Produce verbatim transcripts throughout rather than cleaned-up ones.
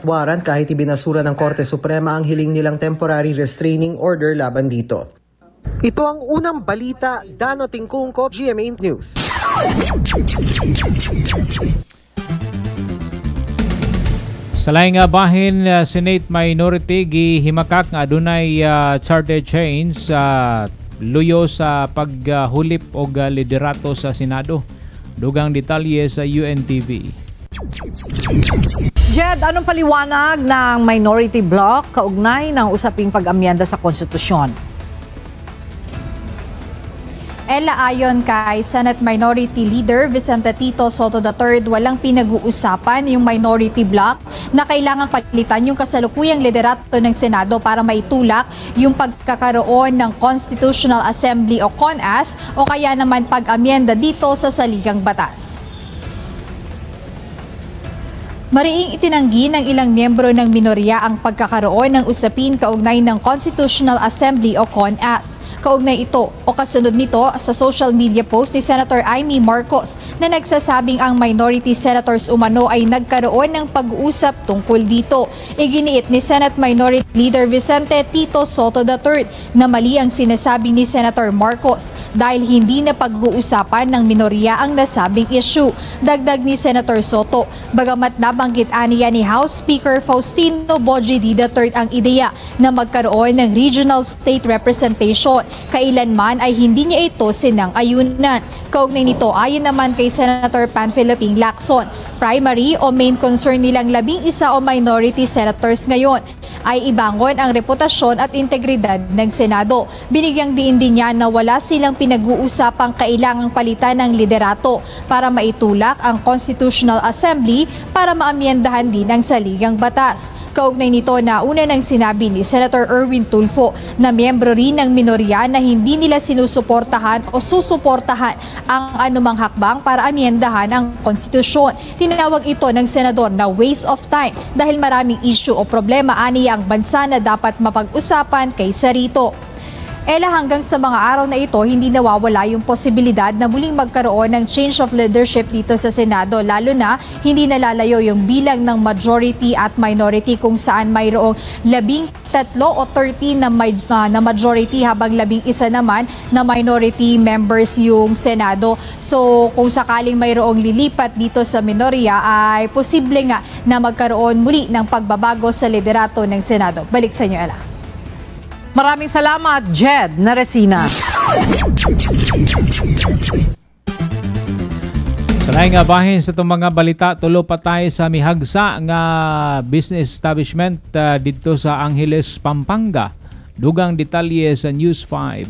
arrest warrant kahit ibinasura ng Korte Suprema ang hiling nilang temporary restraining order laban dito. Ito ang unang balita, Dano Tingkungko, G M A News. Sa laing nga bahin, uh, Senate minority gihimakak nga adunay uh, charter chains sa uh, luyo sa paghulip uh, og uh, liderato sa Senado. Dugang detalye sa U N T V. Jed, anong paliwanag ng minority bloc kaugnay ng usaping pag-amyenda sa konstitusyon? Ella, ayon kay Senate Minority Leader Vicente Tito Soto the third, walang pinag-uusapan yung minority bloc na kailangang palitan yung kasalukuyang liderato ng Senado para maitulak yung pagkakaroon ng Constitutional Assembly o CONAS o kaya naman pag-amyenda dito sa saligang batas. Mariing itinanggi ng ilang miyembro ng minorya ang pagkakaroon ng usapin kaugnay ng Constitutional Assembly o CONAS. Kaugnay ito o kasunod nito sa social media post ni Senator Amy Marcos na nagsasabing ang minority senators umano ay nagkaroon ng pag-uusap tungkol dito. Iginiit ni Senate Minority Leader Vicente Tito Soto the third na mali ang sinasabi ni Senator Marcos dahil hindi na pag-uusapan ng minorya ang nasabing issue. Dagdag ni Senator Soto, bagamat nabanggit aniya ni House Speaker Faustino Boji the third ang ideya na magkaroon ng regional state representation, kailanman ay hindi niya ito sinang-ayunan. Kaugnay nito, ayon naman kay Senator Panfilo Ping Lacson, primary o main concern nilang labing isa o minority senators ngayon ay ibangon ang reputasyon at integridad ng Senado. Binigyang diin din niya na wala silang pinag-uusapang kailangang palitan ng liderato para maitulak ang Constitutional Assembly para maamyendahan din ang saligang batas. Kaugnay nito na una nang sinabi ni Senator Erwin Tulfo na miyembro rin ng minorya na hindi nila sinusuportahan o susuportahan ang anumang hakbang para amyendahan ang konstitusyon. Tinawag ito ng senador na waste of time dahil maraming issue o problema ani ang bansa na dapat mapag-usapan kaysa rito. Ela, hanggang sa mga araw na ito, hindi nawawala yung posibilidad na muling magkaroon ng change of leadership dito sa Senado, lalo na hindi nalalayo yung bilang ng majority at minority kung saan mayroong labing tatlo o thirteen na, uh, na majority habang labing isa naman na minority members yung Senado. So kung sakaling mayroong lilipat dito sa minorya ay posible nga na magkaroon muli ng pagbabago sa liderato ng Senado. Balik sa inyo, Ela. Maraming salamat, Jed Naresina. Sa laing nga bahin sa itong mga balita, tulo pa tayo sa mihagsa nga business establishment uh, dito sa Angeles, Pampanga. Dugang detalye sa News five.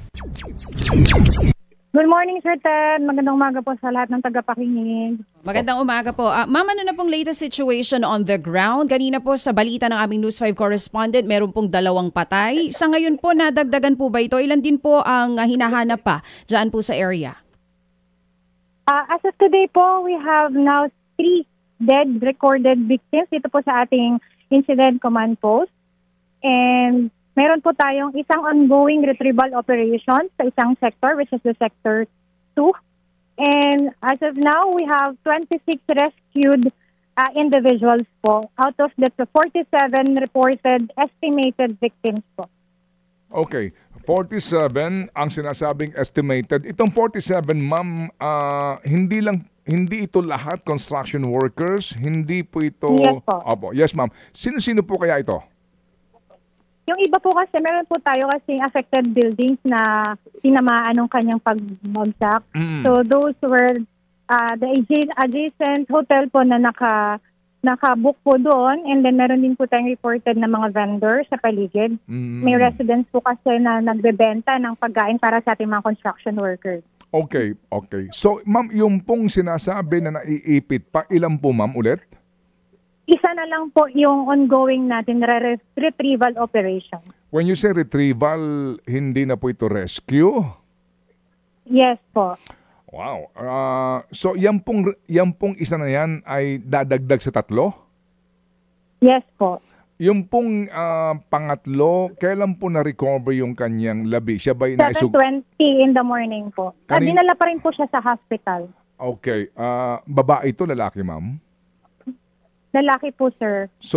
Good morning, Sir Ted. Magandang umaga po sa lahat ng tagapakinig. Magandang umaga po. Uh, Ma'am, ano na pong latest situation on the ground? Kanina po sa balita ng aming News five correspondent, meron pong dalawang patay. Sa ngayon po, nadagdagan po ba ito? Ilan din po ang uh, hinahanap pa dyan po sa area? Uh, as of today po, we have now three dead recorded victims dito po sa ating incident command post. And meron po tayong isang ongoing retrieval operation sa isang sector, which is the sector two. And as of now, we have twenty-six rescued uh, individuals po out of the forty-seven reported estimated victims po. Okay, forty-seven ang sinasabing estimated. Itong forty-seven, ma'am, uh, hindi lang hindi ito lahat construction workers, hindi po ito. Yes po. Opo, yes, ma'am. Sino-sino po kaya ito? Yung iba po kasi, meron po tayo kasi affected buildings na tinamaan ng kanyang pagbagsak. Mm. So those were uh, the adjacent hotel po na naka, naka-book po doon. And then meron din po tayong reported na mga vendors sa paligid. Mm. May residents po kasi na nagbebenta ng pagkain para sa ating mga construction workers. Okay, okay. So ma'am, yung pong sinasabi na naiipit pa, ilan po ma'am ulit? Isa na lang po yung ongoing natin re- retrieval operation. When you say retrieval, hindi na po ito rescue? Yes po. Wow. Uh, so yan pong, yan pong isa na yan ay dadagdag sa tatlo? Yes po. Yung pong uh, pangatlo, kailan po na-recover yung kanyang labi? Siya ba inaisug... seven twenty in the morning po. At Kanin... dinala pa rin po siya sa hospital. Okay. Uh, babae ito, lalaki ma'am? Lalaki po, sir. So